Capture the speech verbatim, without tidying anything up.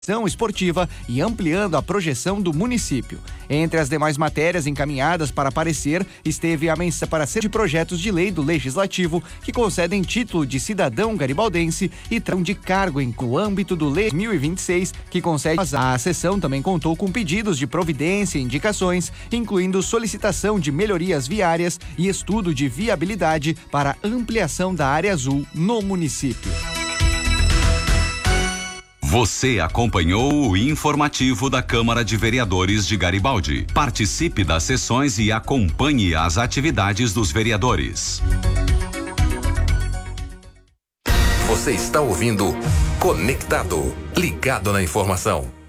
esportiva e ampliando a projeção do município. Entre as demais matérias encaminhadas para parecer, esteve a menção para ser de projetos de lei do Legislativo que concedem título de cidadão garibaldense e trão de cargo em no âmbito do Lei dois mil e vinte e seis, que concede. A sessão também contou com pedidos de providência e indicações, incluindo solicitação de melhorias viárias e estudo de viabilidade para ampliação da área azul no município. Você acompanhou o informativo da Câmara de Vereadores de Garibaldi. Participe das sessões e acompanhe as atividades dos vereadores. Você está ouvindo Conectado, ligado na informação.